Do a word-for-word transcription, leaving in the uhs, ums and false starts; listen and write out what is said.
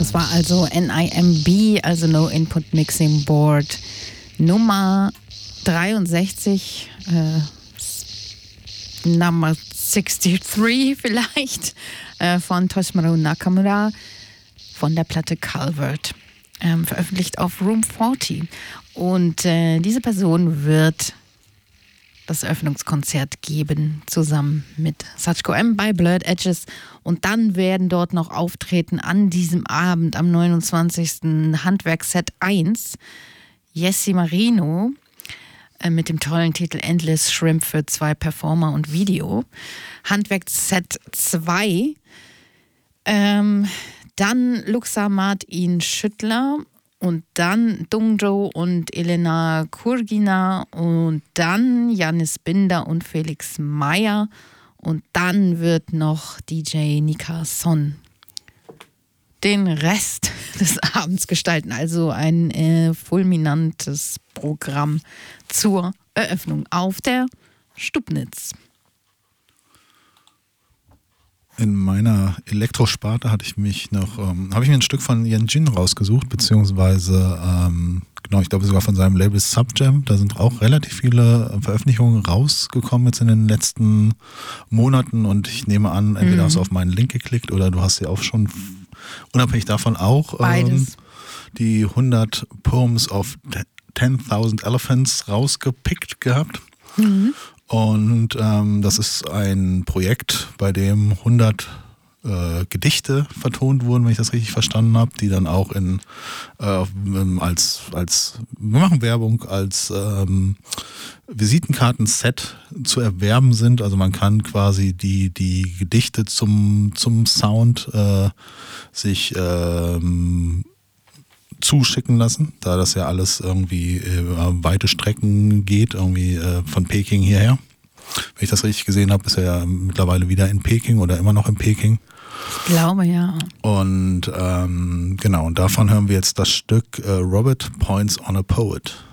Das war also N I M B, also No Input Mixing Board Nummer dreiundsechzig, äh, Nummer dreiundsechzig vielleicht, äh, von Toshimaro Nakamura von der Platte Calvert, ähm, veröffentlicht auf Room vierzig. Und äh, diese Person wird das Eröffnungskonzert geben, zusammen mit Sachiko M bei Blurred Edges. Und dann werden dort noch auftreten an diesem Abend am neunundzwanzigsten Handwerk-Set eins Jessie Marino äh, mit dem tollen Titel Endless Shrimp für zwei Performer und Video. Handwerk-Set zwei, ähm, dann Luxa Martin Schüttler und dann Dungjo und Elena Kurgina und dann Janis Binder und Felix Meyer und dann wird noch D J Nika Son den Rest des Abends gestalten. Also ein äh, fulminantes Programm zur Eröffnung auf der Stubnitz. In meiner Elektrosparte hatte ich mich noch, ähm, habe ich mir ein Stück von Yen-Jin rausgesucht, beziehungsweise, ähm, genau, ich glaube sogar von seinem Label Subjam. Da sind auch relativ viele Veröffentlichungen rausgekommen jetzt in den letzten Monaten und ich nehme an, entweder mhm. hast du auf meinen Link geklickt oder du hast ja auch schon unabhängig davon auch ähm, die hundert Poems of ten-tausend Elephants rausgepickt gehabt. Mhm. Und ähm, das ist ein Projekt, bei dem hundert äh, Gedichte vertont wurden, wenn ich das richtig verstanden habe, die dann auch in äh, als, als wir machen Werbung, als ähm, Visitenkarten-Set zu erwerben sind. Also man kann quasi die, die Gedichte zum, zum Sound äh, sich ähm, zuschicken lassen, da das ja alles irgendwie über weite Strecken geht, irgendwie äh, von Peking hierher. Wenn ich das richtig gesehen habe, ist er ja mittlerweile wieder in Peking oder immer noch in Peking. Ich glaube, ja. Und ähm, genau, und davon hören wir jetzt das Stück äh, Robert Points on a Poet.